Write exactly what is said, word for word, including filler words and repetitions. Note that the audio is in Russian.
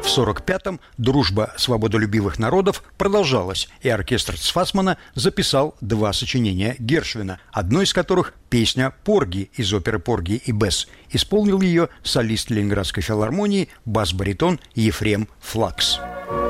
В сорок пятом дружба свободолюбивых народов продолжалась, и оркестр Цфасмана записал два сочинения Гершвина, одно из которых – песня «Порги» из оперы «Порги и Бесс». Исполнил ее солист Ленинградской филармонии бас-баритон Ефрем Флакс.